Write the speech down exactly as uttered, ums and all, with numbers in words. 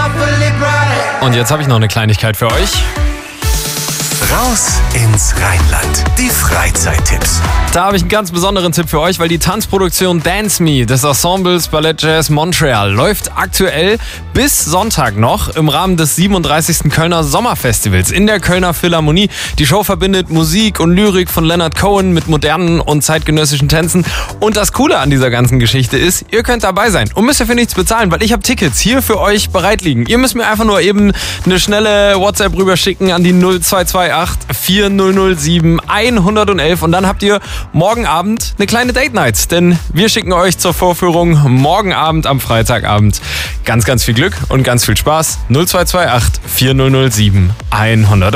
Und jetzt habe ich noch eine Kleinigkeit für euch. Raus ins Rheinland. Die Freizeittipps. Da habe ich einen ganz besonderen Tipp für euch, weil die Tanzproduktion Dance Me des Ensembles Ballet Jazz Montreal läuft aktuell bis Sonntag noch im Rahmen des siebenunddreißigsten Kölner Sommerfestivals in der Kölner Philharmonie. Die Show verbindet Musik und Lyrik von Leonard Cohen mit modernen und zeitgenössischen Tänzen. Und das Coole an dieser ganzen Geschichte ist, ihr könnt dabei sein und müsst dafür nichts bezahlen, weil ich habe Tickets hier für euch bereit liegen. Ihr müsst mir einfach nur eben eine schnelle WhatsApp rüberschicken an die null zwei zwei acht vier null null sieben hundertelf und dann habt ihr morgen Abend eine kleine Date Night, denn wir schicken euch zur Vorführung morgen Abend am Freitagabend ganz, ganz viel Glück und ganz viel Spaß. null zwei zwei acht vier null null sieben hundertelf